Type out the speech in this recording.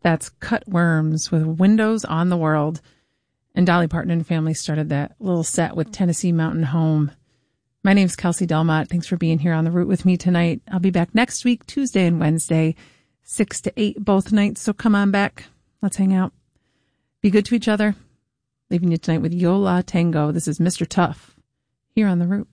That's Cut Worms with Windows on the World. And Dolly Parton and family started that little set with Tennessee Mountain Home. My name's Kelsey Delmott. Thanks for being here on The Root with me tonight. I'll be back next week, Tuesday and Wednesday, 6 to 8 both nights. So come on back. Let's hang out. Be good to each other. Leaving you tonight with Yo La Tengo. This is Mr. Tough here on The Root.